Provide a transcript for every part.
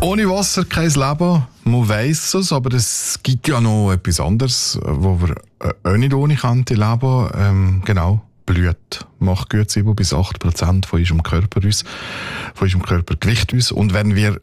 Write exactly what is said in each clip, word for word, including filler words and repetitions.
Ohne Wasser kein Leben, man weiss es, aber es gibt ja noch etwas anderes, wo wir auch nicht ohne könnte leben. Ähm, genau, Blut macht gut sieben bis acht Prozent von unserem Körper aus, von unserem Körpergewicht aus. Und wenn wir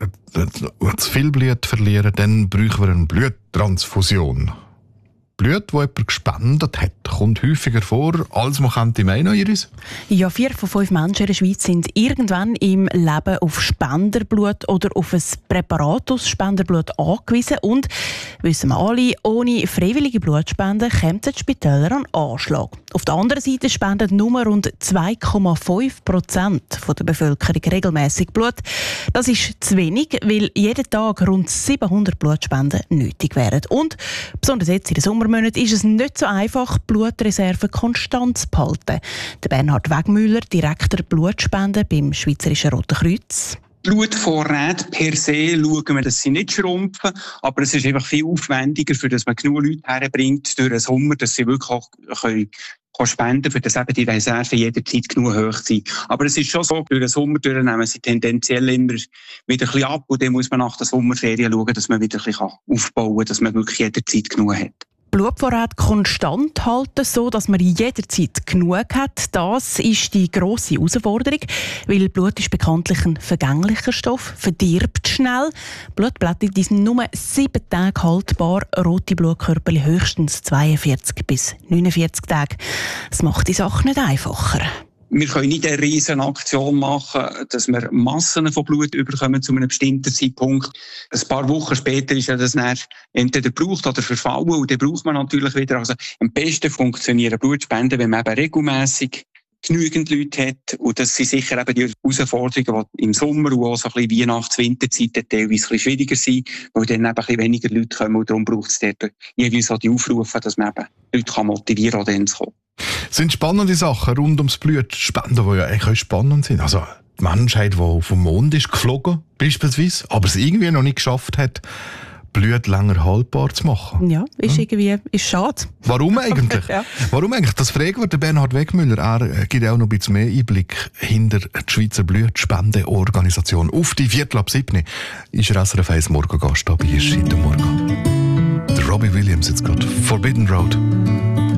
zu viel Blut verlieren, dann brauchen wir eine Bluttransfusion. Blut, das jemand gespendet hat, kommt häufiger vor, als man könnte meinen, Iris? Ja, vier von fünf Menschen in der Schweiz sind irgendwann im Leben auf Spenderblut oder auf ein Präparat aus Spenderblut angewiesen. Und, wissen wir alle, ohne freiwillige Blutspende kämen die Spitäler an Anschlag. Auf der anderen Seite spenden nur rund zwei Komma fünf Prozent der Bevölkerung regelmäßig Blut. Das ist zu wenig, weil jeden Tag rund siebenhundert Blutspenden nötig wären. Und besonders jetzt in den Sommermonaten ist es nicht so einfach, Blutreserven konstant zu behalten. Der Bernhard Wegmüller, Direktor Blutspenden beim Schweizerischen Roten Kreuz. Blutvorräte per se schauen wir, dass sie nicht schrumpfen, aber es ist einfach viel aufwendiger, für dass man genug Leute herbringt durch den Sommer, dass sie wirklich auch können spenden, für das eben die Reserven jederzeit genug hoch sind. Aber es ist schon so, durch den Sommer nehmen sie tendenziell immer wieder ein bisschen ab und dann muss man nach der Sommerferien schauen, dass man wieder ein bisschen aufbauen kann, dass man wirklich jederzeit genug hat. Blutvorrat konstant halten, so dass man jederzeit genug hat, das ist die grosse Herausforderung, weil Blut ist bekanntlich ein vergänglicher Stoff, verdirbt schnell. Blutplättchen sind nur sieben Tage haltbar, rote Blutkörperchen höchstens zweiundvierzig bis neunundvierzig Tage. Das macht die Sache nicht einfacher. Wir können nicht eine riesen Aktion machen, dass wir Massen von Blut überkommen zu einem bestimmten Zeitpunkt. Ein paar Wochen später ist ja das dann entweder gebraucht oder verfallen und dann braucht man natürlich wieder. Also am besten funktionieren Blutspenden, wenn man eben regelmässig genügend Leute hat. Und das sind sicher eben die Herausforderungen, die im Sommer und auch so ein bisschen Weihnachts-Winterzeit teilweise ein bisschen schwieriger sind, weil dann eben ein bisschen weniger Leute kommen und darum braucht es dort jeweils auch die Aufrufe, dass man eben Leute motivieren kann, auch dann zu kommen. Es sind spannende Sachen rund ums Blutspenden, die ja eigentlich spannend sind. Also die Menschheit, die auf den Mond ist geflogen, beispielsweise, aber es irgendwie noch nicht geschafft hat, Blut länger haltbar zu machen. Ja, ist hm? irgendwie ist schade. Warum eigentlich? ja. Warum eigentlich? Das fragen wir den Bernhard Wegmüller. Er gibt auch noch ein bisschen mehr Einblick hinter die Schweizer Blutspendeorganisation. Auf die Viertel ab sieben ist er S R F eins Morgengast bei Morgen. Der Robbie Williams jetzt gerade Forbidden Road.